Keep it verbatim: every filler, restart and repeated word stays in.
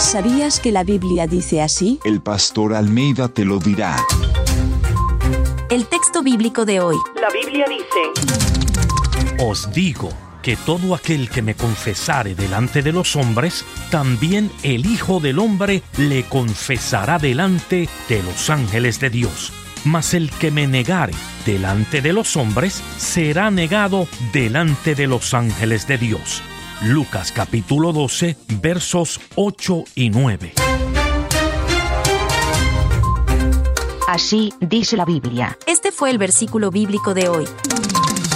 ¿Sabías que la Biblia dice así? El pastor Almeida te lo dirá. El texto bíblico de hoy. La Biblia dice: Os digo que todo aquel que me confesare delante de los hombres, también el Hijo del Hombre le confesará delante de los ángeles de Dios. Mas el que me negare delante de los hombres, será negado delante de los ángeles de Dios. Lucas capítulo doce, versos ocho y nueve. Así dice la Biblia. Este fue el versículo bíblico de hoy.